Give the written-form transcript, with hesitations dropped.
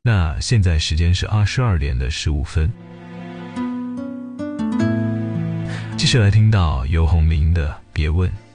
那现在时间是22:15。继续来听到游鸿明的《别问》。